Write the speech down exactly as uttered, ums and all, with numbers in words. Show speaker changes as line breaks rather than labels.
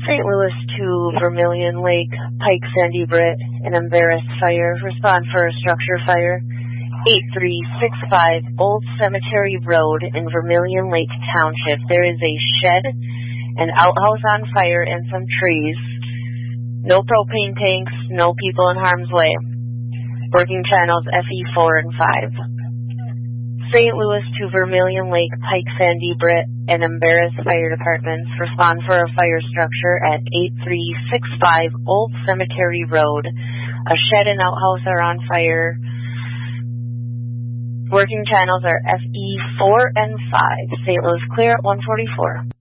Saint Louis to Vermilion Lake, Pike Sandy Britt, an embarrassed fire. Respond for a structure fire. eight three six five Old Cemetery Road in Vermilion Lake Township. There is a shed, an outhouse on fire, and some trees. No propane tanks, no people in harm's way. Working channels F E four and five. Saint Louis to Vermilion Lake, Pike Sandy Britt, and embarrassed fire departments. Respond for a fire structure at eight three six five Old Cemetery Road. A shed and outhouse are on fire. Working channels are F E four and five. Saint Louis clear at one forty-four.